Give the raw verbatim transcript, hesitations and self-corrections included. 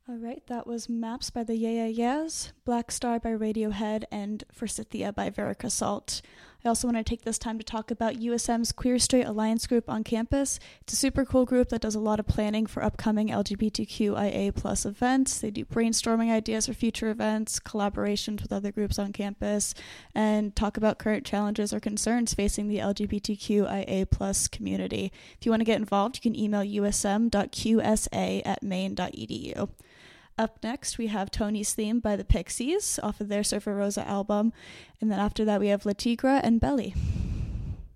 All right, that was Maps by the Yeah Yeah Yeahs, Black Star by Radiohead, and Forsythia by Verica Salt. I also want to take this time to talk about U S M's Queer Straight Alliance group on campus. It's a super cool group that does a lot of planning for upcoming L G B T Q I A plus events. They do brainstorming ideas for future events, collaborations with other groups on campus, and talk about current challenges or concerns facing the L G B T Q I A plus community. If you want to get involved, you can email u s m dot q s a at maine dot e d u. Up next, we have Tony's Theme by the Pixies off of their Surfer Rosa album. And then after that, we have La Tigra and Belly.